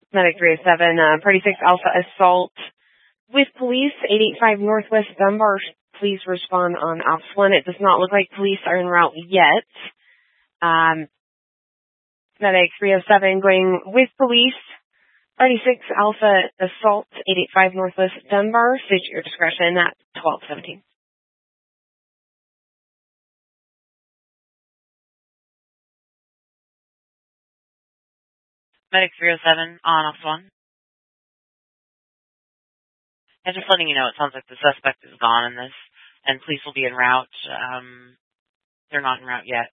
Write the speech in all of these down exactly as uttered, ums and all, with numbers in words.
Medic three oh seven, uh, Party six Alpha assault with police, eight eighty-five Northwest Dunbar. Please respond on Ops one. It does not look like police are en route yet. Um, Medic three oh seven going with police, Party six Alpha assault, eight eighty-five Northwest Dunbar. Switch your discretion at twelve seventeen. Medic three oh seven on Ops one. And just letting you know, it sounds like the suspect is gone in this, and police will be en route. Um, they're not en route yet.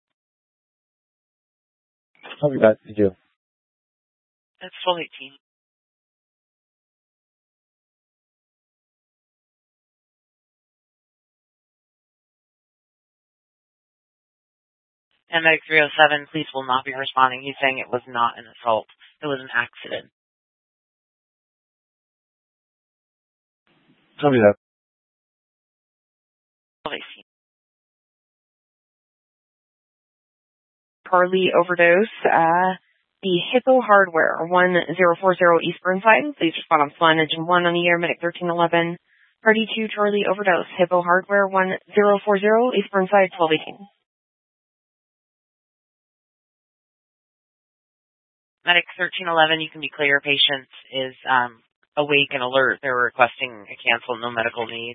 Copy that. Did you? It's twelve eighteen. And Medic three oh seven, police will not be responding. He's saying it was not an assault. It was an accident. Copy that. twelve eighteen. Charlie overdose, uh, the Hippo Hardware, one zero four zero East Burnside. Please respond on Flying Engine one on the air, Medic thirteen eleven. Party two Charlie overdose, Hippo Hardware, one zero four zero East Burnside, twelve eighteen. Medic thirteen eleven, you can be clear. Patient is um, awake and alert. They're requesting a cancel, no medical need.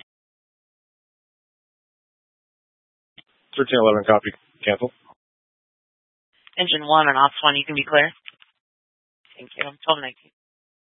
thirteen eleven, copy. Cancel. Engine one on Ops one, you can be clear. Thank you. twelve nineteen.